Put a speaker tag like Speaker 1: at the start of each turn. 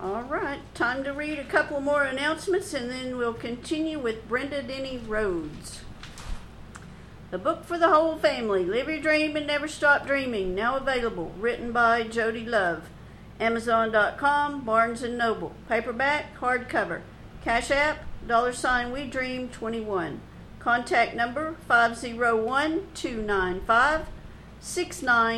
Speaker 1: All right, time to read a couple more announcements and then we'll continue with Brenda Denny Rhodes. The book for the whole family, Live Your Dream and Never Stop Dreaming, now available, written by Jody Love. Amazon.com, Barnes & Noble, paperback, hardcover, Cash App, $We Dream 21. Contact number 501-295-69